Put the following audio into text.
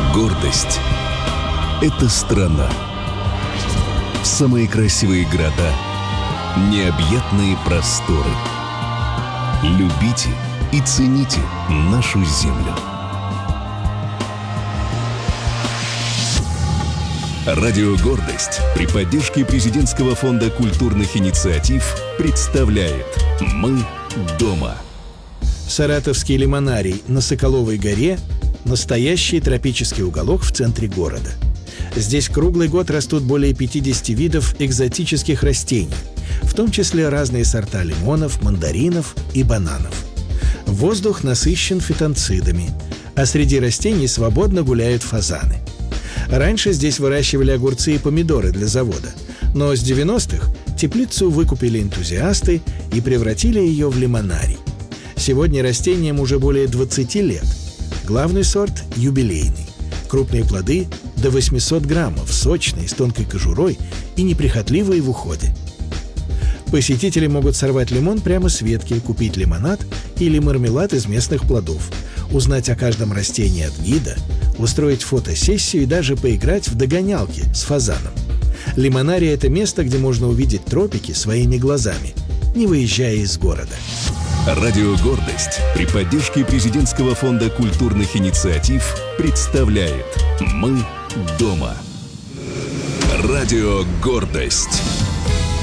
Гордость – это страна. Самые красивые города, необъятные просторы. Любите и цените нашу землю. Радио «Гордость» при поддержке Президентского фонда культурных инициатив представляет «Мы дома». Саратовский лимонарий на Соколовой горе – настоящий тропический уголок в центре города. Здесь круглый год растут более 50 видов экзотических растений, в том числе разные сорта лимонов, мандаринов и бананов. Воздух насыщен фитонцидами, а среди растений свободно гуляют фазаны. Раньше здесь выращивали огурцы и помидоры для завода, но с 90-х теплицу выкупили энтузиасты и превратили ее в лимонарий. Сегодня растениям уже более 20 лет. Главный сорт – юбилейный. Крупные плоды – до 800 граммов, сочные, с тонкой кожурой и неприхотливые в уходе. Посетители могут сорвать лимон прямо с ветки, купить лимонад или мармелад из местных плодов, узнать о каждом растении от гида, устроить фотосессию и даже поиграть в догонялки с фазаном. Лимонарий – это место, где можно увидеть тропики своими глазами, не выезжая из города. Радио «Гордость» при поддержке Президентского фонда культурных инициатив представляет «Мы дома». Радио «Гордость».